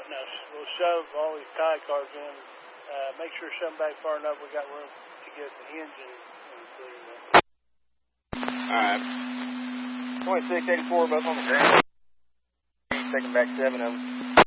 now we'll shove all these tie cars in. Make sure shove them back far enough. We got room to get the engine included. Alright. 2684, both on the ground. Taking back 7 of them.